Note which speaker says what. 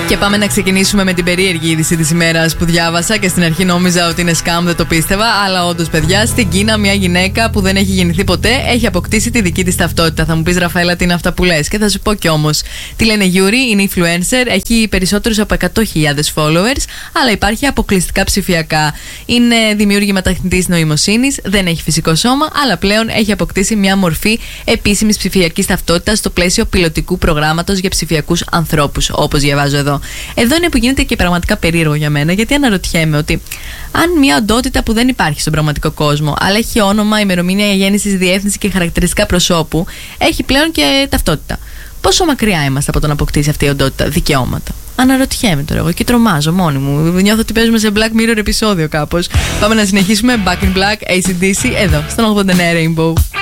Speaker 1: Και πάμε να ξεκινήσουμε με την περίεργη είδηση της ημέρας που διάβασα και στην αρχή νόμιζα ότι είναι σκάμ, δεν το πίστευα. Αλλά όντως, παιδιά, στην Κίνα μια γυναίκα που δεν έχει γεννηθεί ποτέ έχει αποκτήσει τη δική της ταυτότητα. Θα μου πεις, Ραφαέλα, τι είναι αυτά που λες? Και θα σου πω κι όμως. Τη λένε Yuri, είναι influencer, έχει περισσότερους από 100.000 followers, αλλά υπάρχει αποκλειστικά ψηφιακά. Είναι δημιούργημα τεχνητής νοημοσύνης, δεν έχει φυσικό σώμα, αλλά πλέον έχει αποκτήσει μια μορφή επίσημης ψηφιακής ταυτότητας στο πλαίσιο πιλωτικού προγράμματος για ψηφιακούς ανθρώπους, όπως διαβάζω εδώ. Εδώ είναι που γίνεται και πραγματικά περίεργο για μένα, γιατί αναρωτιέμαι ότι αν μια οντότητα που δεν υπάρχει στον πραγματικό κόσμο, αλλά έχει όνομα, ημερομηνία γέννησης, διεύθυνση και χαρακτηριστικά προσώπου, έχει πλέον και ταυτότητα. Πόσο μακριά είμαστε από το να αποκτήσει αυτή η οντότητα δικαιώματα? Αναρωτιέμαι τώρα εγώ και τρομάζω μόνη μου. Νιώθω ότι παίζουμε σε Black Mirror επεισόδιο κάπως. Πάμε να συνεχίσουμε. Back in Black, AC/DC, εδώ, στον 89 Rainbow.